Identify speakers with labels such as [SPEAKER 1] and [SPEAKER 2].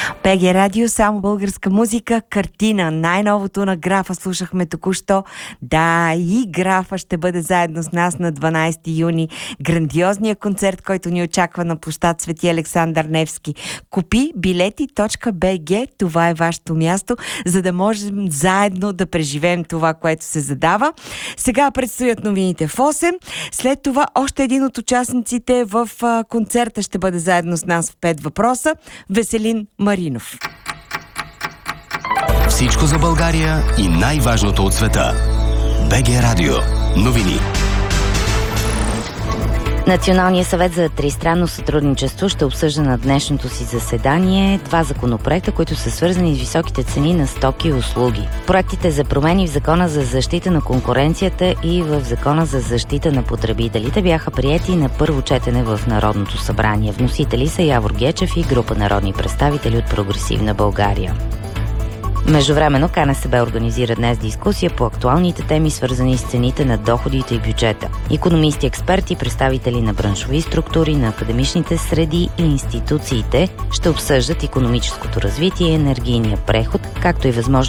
[SPEAKER 1] БГ Радио, само българска музика, картина. Най-новото на Графа слушахме току-що. Да, и Графа ще бъде заедно с нас на 12 юни. Грандиозният концерт, който ни очаква на площад Свети Александър Невски. Купи билети.bg, това е вашето място, за да можем заедно да преживеем това, което се задава. Сега предстоят новините в 8. След това още един от участниците в концерта ще бъде заедно с нас в 5 въпроса. Веселин Маринов.
[SPEAKER 2] Всичко за България и най-важното от света. БГ Радио. Новини.
[SPEAKER 3] Националният съвет за тристранно сътрудничество ще обсъжда на днешното си заседание 2 законопроекта, които са свързани с високите цени на стоки и услуги. Проектите за промени в Закона за защита на конкуренцията и в Закона за защита на потребителите бяха приети на първо четене в Народното събрание. Вносители са Явор Гечев и група народни представители от Прогресивна България. Междувременно КНСБ организира днес дискусия по актуалните теми, свързани с цените на доходите и бюджета. Икономисти, експерти, представители на браншови структури, на академичните среди и институциите ще обсъждат икономическото развитие и енергийния преход, както и възможно